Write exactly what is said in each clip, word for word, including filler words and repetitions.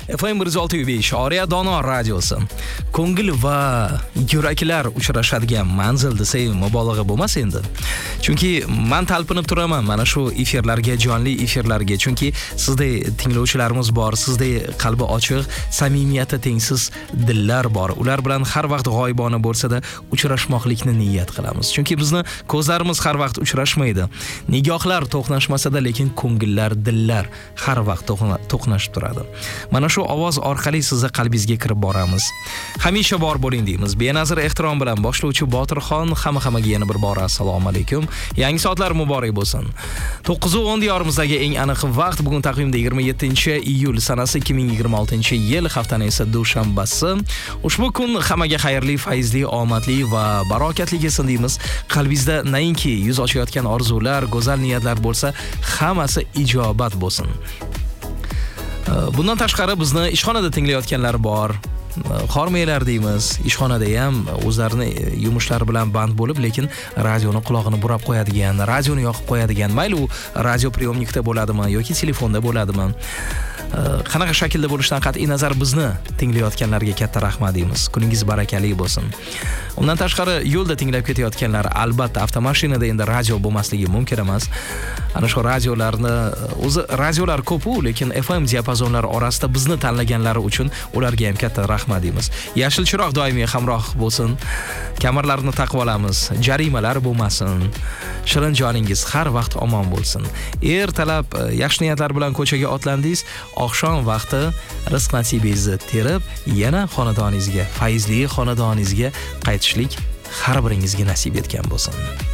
F M bir yuz olti nuqta besh Oriya Dono radiosi. Ko'ngil va yuraklar uchrashadigan manzil desak mubolag'a bo'lmas endi. Chunki men talpinib turaman mana shu efirlarga, jonli efirlarga. Chunki sizday tinglovchilarimiz bor, sizday qalbi ochiq, samimiyati tengsiz dillar bor. Ular bilan har vaqt g'oyibona bo'lsa-da uchrashmoqlikni niyat qilamiz. Chunki bizni ko'zlarimiz har vaqt uchrashmaydi. Nigohlar to'qnashmasa-da, lekin ko'ngillar, dillar har vaqt to'qnashib turadi. Mana shu ovoz orqali sizni qalbingizga kirib boramiz. Hamisha bor bo'ling deymiz. Benazir ehtirom bilan boshlovchi Botirxon hamma-hammaga yana bir bor assalomu alaykum. Yangi soatlar muborak bo'lsin. to'qqiz o'n diyorimizdagi eng aniq vaqt bugun taqvimda yigirma yettinchi iyul sanasi ikki ming yigirma oltinchi yil, haftaning esa dushanbasi. Ushbu kun hammaga xayrli, fayzli, omadli va barokatli kelsin deymiz. Qalbingizda nainki yuz ochayotgan orzular, go'zal niyatlar bo'lsa, hammasi ijobat bo'lsin. Bundan tashqari bizni ishxonada tinglayotganlar bor. Xormeylar deymiz. Ishxonada ham o'zlarini yumushlari bilan band bo'lib, lekin radioni qulog'ini burab qo'yadigan, radioni yoqib qo'yadigan, mayli u radio priyomnikda bo'ladimi yoki telefonda bo'ladimi. Qanaqa shaklda bo'lishidan qat'iy nazar bizni tinglayotganlarga katta rahmat deymiz. Kuningiz barakali bo'lsin. Undan tashqari yo'lda tinglab ketayotganlar, albatta avtomashinada endi radio bo'lmasligi mumkin emas. Ana shu radiolarni o'zi radiolar ko'p-u, lekin F M diapazonlari orasida bizni tanlaganlari uchun ularga ham katta rahmat deymiz. Yashil chiroq doimiy hamroh bo'lsin. Kamarlarni taqib olamiz. Jarimalar bo'lmasin. Shirin joningiz har vaqt omon bo'lsin. Ertalab yaxshi niyatlar bilan ko'chaga otlandingiz, oqshom vaqti rizq nasibingizni terib, yana xonadoningizga, fayzli xonadoningizga qaytishlik har biringizga nasib etgan bo'lsin.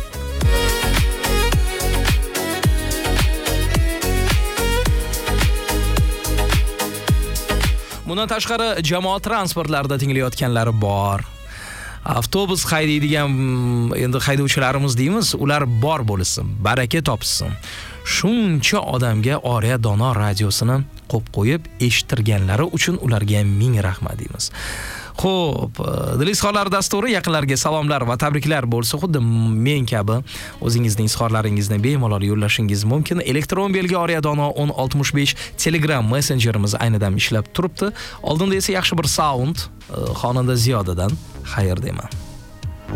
Bundan tashqari jamoat transportlarida tinglayotganlar bor. Avtobus haydaydigan endi haydovchilarimiz deymiz, ular bor bo'lsin, baraka topsin. Shuncha odamga Oriya Dono radiosini qo'yib qo'yib eshittirganlari uchun ularga ming rahmat deymiz. Xo'p, Dilizxonlar dasturi yaqinlarga salomlar va tabriklar bo'lsa, xuddi men kabi o'zingizning izhorlaringizni bemalol yo'llashingiz mumkin. Elektron belgi Oriya Dono o'n oltmish besh Telegram messenjerimiz aynidan ishlab turibdi. Oldinda esa yaxshi bir sound xonanda Ziyodadan xayr deyman.